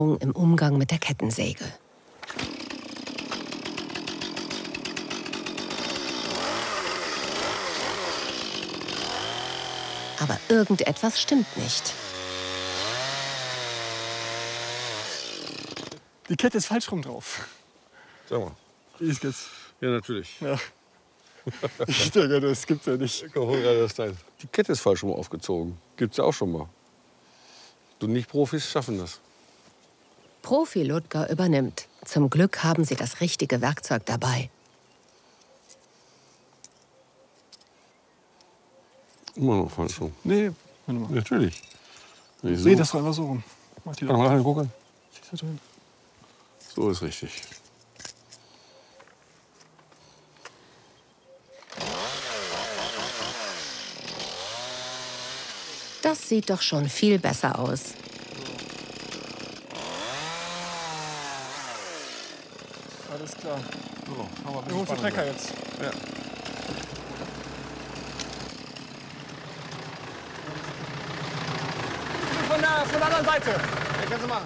im Umgang mit der Kettensäge. Aber irgendetwas stimmt nicht. Die Kette ist falsch rum drauf. Sag mal. Die ist jetzt. Ja, natürlich. Ja. Ich denke, das gibt's ja nicht. Die Kette ist falsch rum aufgezogen. Gibt's ja auch schon mal. Du Nicht-Profis schaffen das. Profi Ludger übernimmt. Zum Glück haben sie das richtige Werkzeug dabei. Immer noch falsch rum. Nee, warte mal. Natürlich. Nee, so. Nee, das war einfach so rum. Mach die Mal gucken. drin. So ist richtig. Das sieht doch schon viel besser aus. Alles klar. So, haben Wir holen den Trecker jetzt. Ja. Von der anderen Seite. Ja, kannst du machen.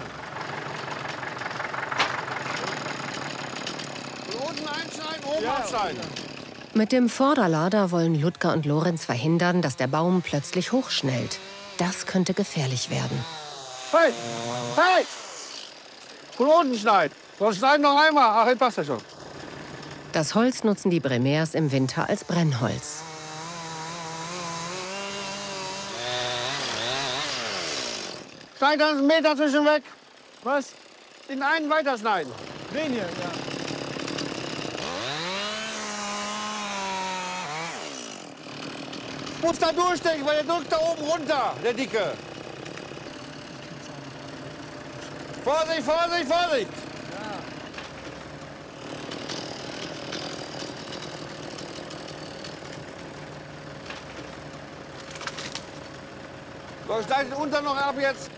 Von unten einschneiden, oben abschneiden. Mit dem Vorderlader wollen Ludger und Lorenz verhindern, dass der Baum plötzlich hochschnellt. Das könnte gefährlich werden. Hey! Hey! Von unten schneiden. Sonst schneiden noch einmal. Ach, jetzt passt ja schon. Das Holz nutzen die Bremers im Winter als Brennholz. Schneid dann einen Meter zwischen weg. Was? Den einen weiterschneiden. Den hier, ja. Muss da durchstechen, weil der drückt da oben runter, der Dicke. Vorsicht, Vorsicht, Vorsicht! So, schneid den unter noch ab jetzt.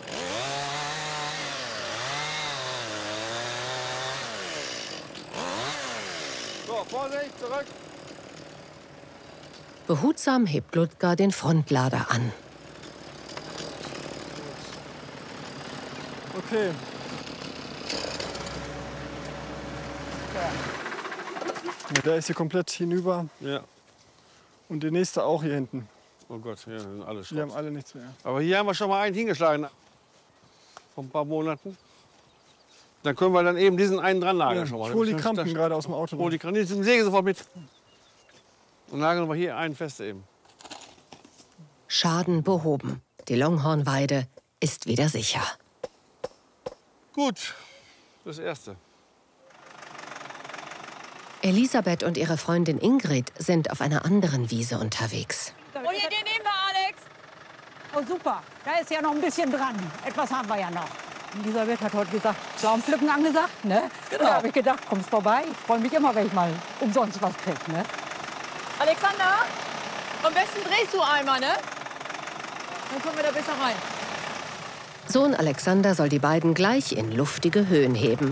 So, Vorsicht, zurück. Behutsam hebt Ludger den Frontlader an. Okay. Ja, der ist hier komplett hinüber. Ja. Und der nächste auch hier hinten. Oh Gott, ja, sind alle Die Schrott. haben alle nichts mehr. Aber hier haben wir schon mal einen hingeschlagen. Vor ein paar Monaten. Dann können wir dann eben diesen einen dran nageln. Ja, schon mal. ich hole die Krampen gerade aus dem Auto. Hol die Krampen, die Säge sofort mit. Und nageln wir hier einen fest eben. Schaden behoben. Die Longhornweide ist wieder sicher. Gut, das Erste. Elisabeth und ihre Freundin Ingrid sind auf einer anderen Wiese unterwegs. Und hier, den nehmen wir, Alex. Oh, super. Da ist ja noch ein bisschen dran. Etwas haben wir ja noch. Elisabeth hat heute gesagt, Pflaumenpflücken angesagt, ne? Genau. Da habe ich gedacht, kommst vorbei. Ich freue mich immer, wenn ich mal umsonst was kriege, ne? Alexander, am besten drehst du einmal, ne? Dann kommen wir da besser rein. Sohn Alexander soll die beiden gleich in luftige Höhen heben.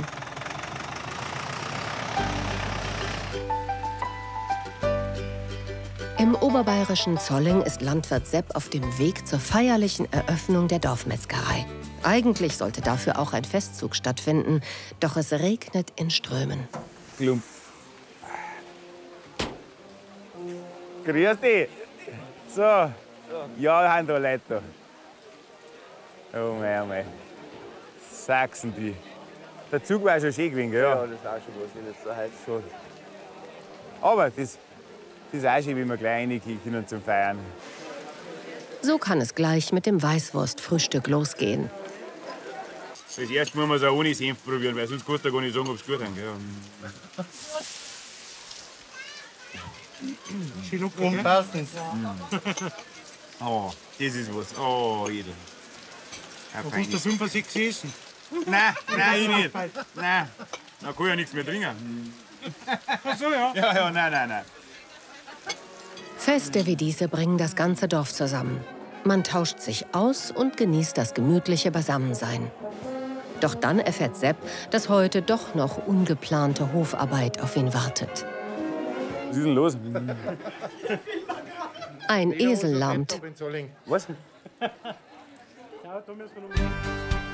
Im oberbayerischen Zolling ist Landwirt Sepp auf dem Weg zur feierlichen Eröffnung der Dorfmetzgerei. Eigentlich sollte dafür auch ein Festzug stattfinden, doch es regnet in Strömen. Klump. Grüß dich. So. Ja, haben da Leute. Oh mein, oh mein. Sachsen die. Der Zug war schon schön gewesen, gell? Ja, das ist auch schon was, wenn es so heiß schon. Aber das ist auch schön, wenn wir gleich reingehen zum Feiern. So kann es gleich mit dem Weißwurstfrühstück losgehen. Das erste muss man so ohne Senf probieren, weil sonst kannst du gar nicht sagen, ob es gut ist. Umfassend. Oh, das ist was. Oh, jeder. Du musst da 5 oder 6 essen. Nein, ich nicht. Nein. Da kann ich ja nichts mehr trinken. Ach so, ja. Ja, nein. Feste wie diese bringen das ganze Dorf zusammen. Man tauscht sich aus und genießt das gemütliche Beisammensein. Doch dann erfährt Sepp, dass heute doch noch ungeplante Hofarbeit auf ihn wartet. Was ist denn los? Ein Esel lahmt. Was? Ja, da müssen wir noch